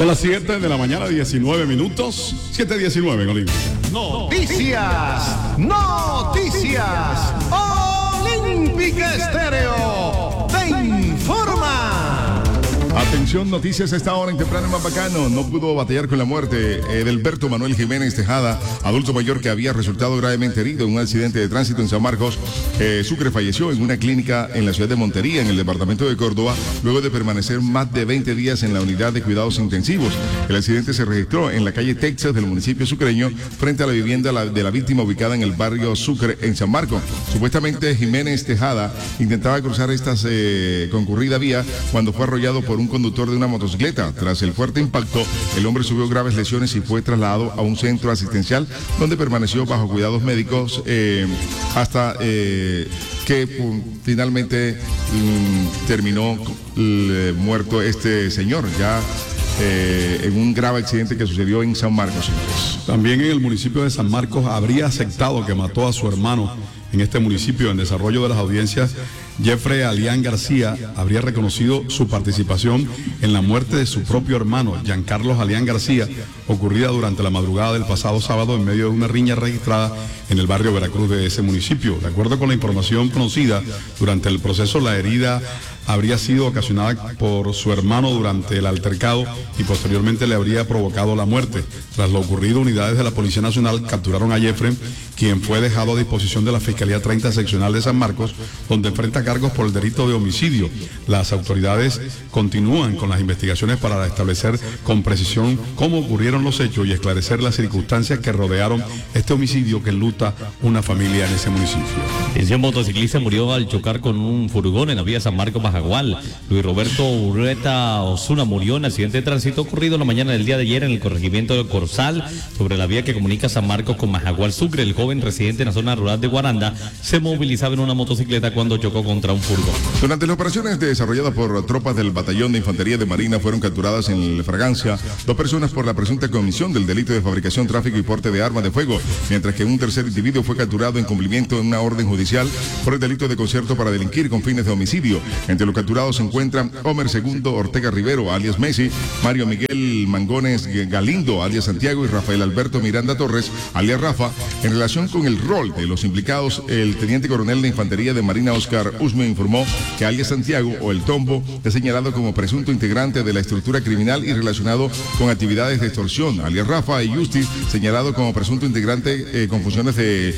Son las 7 de la mañana, 19 minutos. 7:19 en Olimpia. Noticias. Olímpica Estéreo te informa. Atención, noticias a esta hora en temprano en Mapacano. No pudo batallar con la muerte Edelberto Manuel Jiménez Tejada, adulto mayor que había resultado gravemente herido en un accidente de tránsito en San Marcos. Sucre falleció en una clínica en la ciudad de Montería, en el departamento de Córdoba, luego de permanecer más de 20 días en la unidad de cuidados intensivos. El accidente se registró en la calle Texas del municipio sucreño, frente a la vivienda de la víctima ubicada en el barrio Sucre, en San Marcos. Supuestamente Jiménez Tejada intentaba cruzar esta concurrida vía cuando fue arrollado por un conductor de una motocicleta. Tras el fuerte impacto, el hombre sufrió graves lesiones y fue trasladado a un centro asistencial donde permaneció bajo cuidados médicos hasta que finalmente terminó muerto este señor, ya en un grave accidente que sucedió en San Marcos. También en el municipio de San Marcos habría aceptado que mató a su hermano. En este municipio, en desarrollo de las audiencias, Jeffrey Alián García habría reconocido su participación en la muerte de su propio hermano, Giancarlos Alián García, ocurrida durante la madrugada del pasado sábado en medio de una riña registrada en el barrio Veracruz de ese municipio. De acuerdo con la información conocida, durante el proceso la herida habría sido ocasionada por su hermano durante el altercado y posteriormente le habría provocado la muerte. Tras lo ocurrido, unidades de la Policía Nacional capturaron a Jeffrey, quien fue dejado a disposición de la Fiscalía 30 Seccional de San Marcos, donde enfrenta cargos por el delito de homicidio. Las autoridades continúan con las investigaciones para establecer con precisión cómo ocurrieron los hechos y esclarecer las circunstancias que rodearon este homicidio que enluta una familia en ese municipio. Un motociclista murió al chocar con un furgón en la vía San Marcos Majagual. Luis Roberto Urreta Osuna murió en accidente de tránsito ocurrido la mañana del día de ayer en el corregimiento de Corzal, sobre la vía que comunica San Marcos con Majagual Sucre. El joven residente en la zona rural de Guaranda se movilizaba en una motocicleta cuando chocó contra un furgón. Durante las operaciones desarrolladas por tropas del Batallón de Infantería de Marina fueron capturadas en Fragancia 2 personas por la presunta comisión del delito de fabricación, tráfico y porte de armas de fuego, mientras que un tercer individuo fue capturado en cumplimiento de una orden judicial por el delito de concierto para delinquir con fines de homicidio. Entre los capturados se encuentran Homer II Ortega Rivero, alias Messi, Mario Miguel Mangones Galindo, alias Santiago, y Rafael Alberto Miranda Torres, alias Rafa. En relación con el rol de los implicados, el teniente coronel de Infantería de Marina Oscar Usme informó que alias Santiago, o el Tombo, es señalado como presunto integrante de la estructura criminal y relacionado con actividades de extorsión. Alias Rafa y Justice, señalado como presunto integrante con funciones de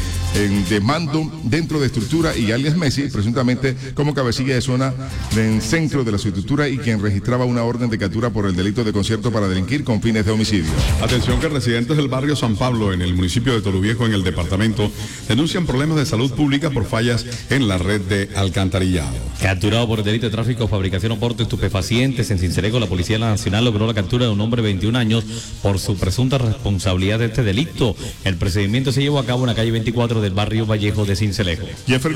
mando dentro de estructura, y alias Messi, presuntamente como cabecilla de zona en centro de la estructura y quien registraba una orden de captura por el delito de concierto para delinquir con fines de homicidio. Atención, que residentes del barrio San Pablo en el municipio de Toluviejo, en el departamento, denuncian problemas de salud pública por fallas en la red de alcantarillado. Capturado por el delito de tráfico, fabricación o porte de estupefacientes en Sincelejo, la Policía Nacional logró la captura de un hombre de 21 años por su presunta responsabilidad de este delito. El procedimiento se llevó a cabo en la calle 24 del barrio Vallejo de Sincelejo. Jeffrey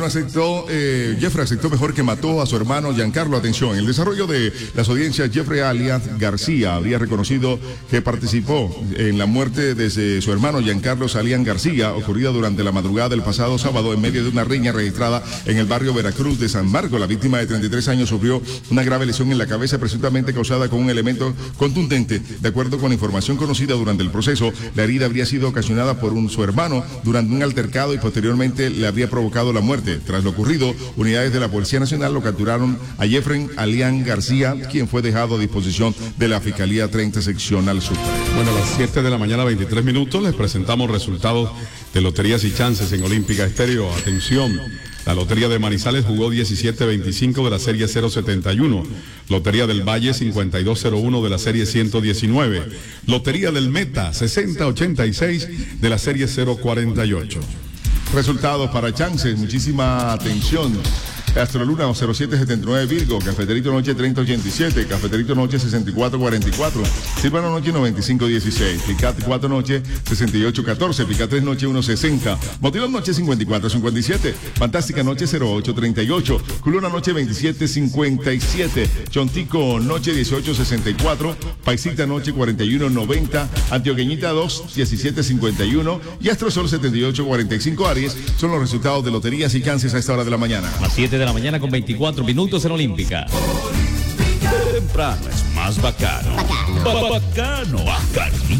aceptó mejor que mató a su hermano Giancarlo. Atención, en el desarrollo de las audiencias, Jeffrey Alián García habría reconocido que participó en la muerte de su hermano Giancarlo Alián García, ocurrida durante la madrugada del pasado sábado en medio de una riña registrada en el barrio Veracruz de San Marcos. La víctima de 33 años sufrió una grave lesión en la cabeza, presuntamente causada con un elemento contundente. De acuerdo con la información conocida durante el proceso, la herida habría sido ocasionada por su hermano durante un altercado y posteriormente le habría provocado la muerte. Tras lo ocurrido, unidades de la Policía Nacional lo capturaron a Jeffrey Alián García, quien fue dejado a disposición de la Fiscalía 30 Seccional Sur. Bueno, a las 7 de la mañana, 23 minutos, les presentamos resultados de Loterías y Chances en Olímpica Estéreo. Atención, la Lotería de Manizales jugó 17-25 de la serie 071. Lotería del Valle 5201 de la serie 119. Lotería del Meta 6086 de la serie 048. Resultados para Chances, muchísima atención. Astroluna 0779 Virgo, Cafeterito Noche 3087, Cafeterito Noche 6444, Silvano Noche 9516, Picat 4 Noche 6814, Picat 3 Noche 160, Motilón Noche 5457, Fantástica Noche 0838, Culona Noche 2757, Chontico Noche 1864, Paisita Noche 4190, Antioqueñita 2 1751 y Astrosol 7845. Aries son los resultados de Loterías y Chances a esta hora de la mañana. A las 7 de la mañana con 24 minutos en Olímpica. Temprano es más más bacano. Bacano. Bacano.